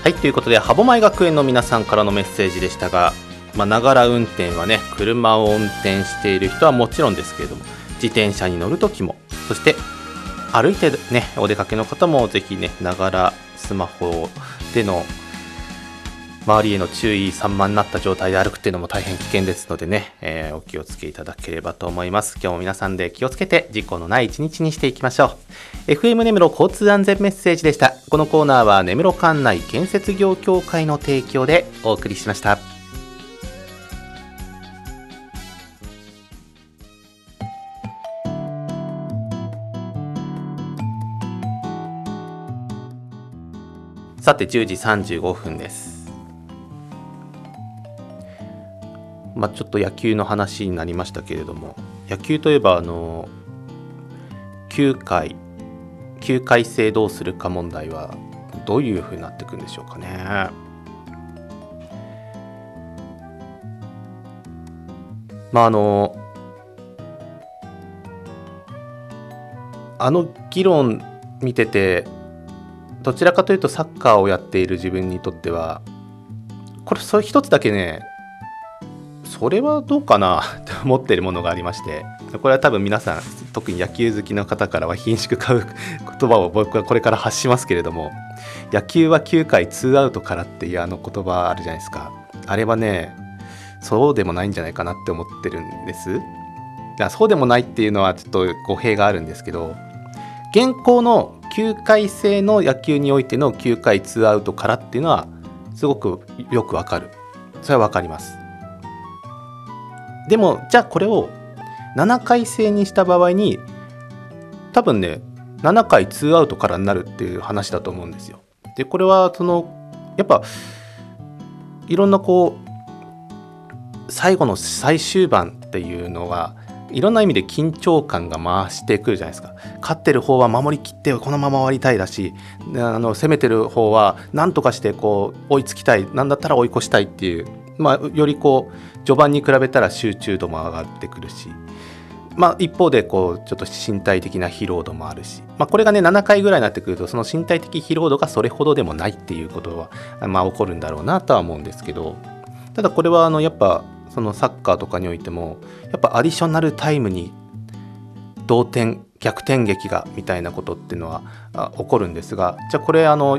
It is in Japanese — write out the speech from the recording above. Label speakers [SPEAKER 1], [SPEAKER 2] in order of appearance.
[SPEAKER 1] はい、ということで、歯舞学園の皆さんからのメッセージでしたが、ながら運転はね、車を運転している人はもちろんですけれども、自転車に乗るときも、そして歩いてね、お出かけの方もぜひね、ながらスマホでの周りへの注意散漫になった状態で歩くっていうのも大変危険ですのでね、お気をつけいただければと思います。今日も皆さんで気をつけて事故のない一日にしていきましょう。 FM 根室交通安全メッセージでした。このコーナーは根室管内建設業協会の提供でお送りしました。さて10時35分です。ちょっと野球の話になりましたけれども、野球といえば9回制どうするか問題はどういう風になっていくんでしょうかね。議論見てて、どちらかというとサッカーをやっている自分にとっては、これそれ一つだけね、それはどうかなって思っているものがありまして、これは多分皆さん、特に野球好きの方からは顰蹙買う言葉を僕はこれから発しますけれども、野球は9回2アウトからっていう言葉あるじゃないですか。あれはね、そうでもないんじゃないかなって思ってるんです。そうでもないっていうのはちょっと語弊があるんですけど、現行の9回制の野球においての9回2アウトからっていうのはすごくよくわかる。それはわかります。でもじゃあこれを7回制にした場合に、多分ね7回2アウトからになるっていう話だと思うんですよ。でこれはやっぱいろんな最後の最終盤っていうのはいろんな意味で緊張感が増してくるじゃないですか。勝ってる方は守り切ってこのまま終わりたいだし、攻めてる方は何とかして追いつきたい、なんだったら追い越したいっていう、より序盤に比べたら集中度も上がってくるし、一方でちょっと身体的な疲労度もあるし、これがね7回ぐらいになってくると、その身体的疲労度がそれほどでもないっていうことは起こるんだろうなとは思うんですけど、ただこれはやっぱそのサッカーとかにおいてもやっぱアディショナルタイムに同点逆転劇がみたいなことっていうのは起こるんですが、じゃあこれ